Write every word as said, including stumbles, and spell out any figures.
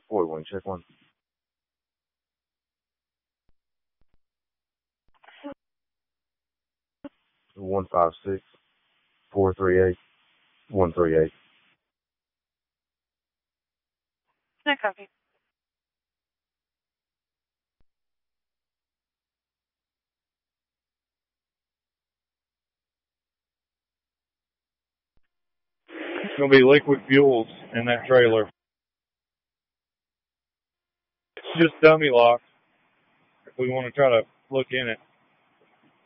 forty-one, check one. one five six, four three eight, one three eight. No copy. It's going to be liquid fuels in that trailer. It's just dummy locks if we want to try to look in it.